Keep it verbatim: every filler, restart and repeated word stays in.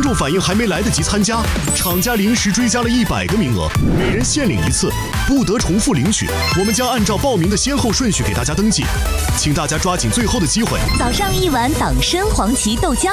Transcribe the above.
众反映还没来得及参加，厂家临时追加了一百个名额，每人限领一次，不得重复领取。我们将按照报名的先后顺序给大家登记，请大家抓紧最后的机会。 早上一碗党参黄芪豆浆。